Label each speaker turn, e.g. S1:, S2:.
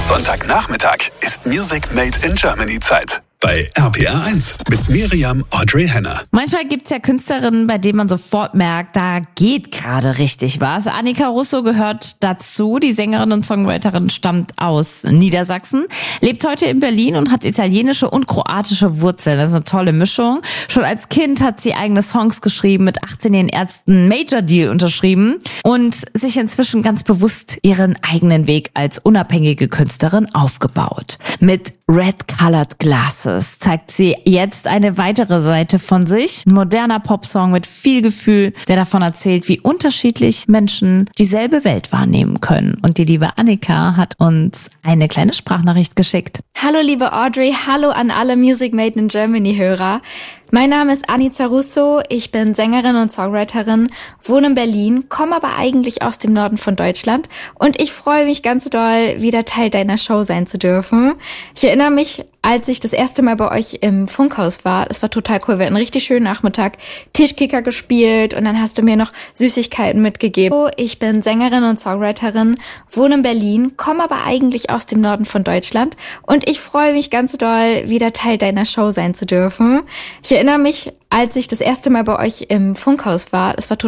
S1: Sonntagnachmittag ist Music Made in Germany Zeit. Bei RPR 1 mit Miriam Audrey Henner.
S2: Manchmal gibt's ja Künstlerinnen, bei denen man sofort merkt, da geht gerade richtig was. Annika Russo gehört dazu. Die Sängerin und Songwriterin stammt aus Niedersachsen, lebt heute in Berlin und hat italienische und kroatische Wurzeln. Das ist eine tolle Mischung. Schon als Kind hat sie eigene Songs geschrieben, mit 18 den ersten Major Deal unterschrieben und sich inzwischen ganz bewusst ihren eigenen Weg als unabhängige Künstlerin aufgebaut. Mit Red Colored Glasses zeigt sie jetzt eine weitere Seite von sich. Ein moderner Popsong mit viel Gefühl, der davon erzählt, wie unterschiedlich Menschen dieselbe Welt wahrnehmen können. Und die liebe Annika hat uns eine kleine Sprachnachricht geschickt.
S3: Hallo liebe Audrey, hallo an alle Music Made in Germany Hörer. Mein Name ist Anica Russo, ich bin Sängerin und Songwriterin, wohne in Berlin, komme aber eigentlich aus dem Norden von Deutschland und ich freue mich ganz doll, wieder Teil deiner Show sein zu dürfen. Ich erinnere mich, als ich das erste Mal bei euch im Funkhaus war, es war total cool, wir hatten einen richtig schönen Nachmittag, Tischkicker gespielt und dann hast du mir noch Süßigkeiten mitgegeben. Ich bin Sängerin und Songwriterin, wohne in Berlin, komme aber eigentlich aus dem Norden von Deutschland und ich freue mich ganz doll, wieder Teil deiner Show sein zu dürfen. Ich erinnere mich, als ich das erste Mal bei euch im Funkhaus war, es war total